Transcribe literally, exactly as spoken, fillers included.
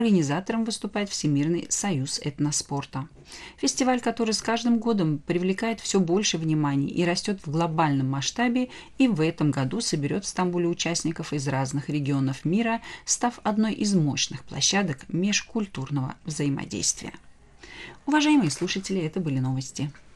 Организатором выступает Всемирный союз этноспорта. Фестиваль, который с каждым годом привлекает все больше внимания и растет в глобальном масштабе, и в этом году соберет в Стамбуле участников из разных регионов мира, став одной из мощных площадок межкультурного взаимодействия. Уважаемые слушатели, это были новости.